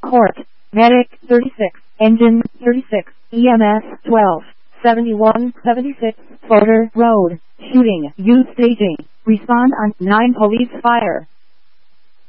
Court, Medic 36, Engine 36, EMS 12, 7176, Floater Road, Shooting, Youth Staging, Respond on 9 Police Fire.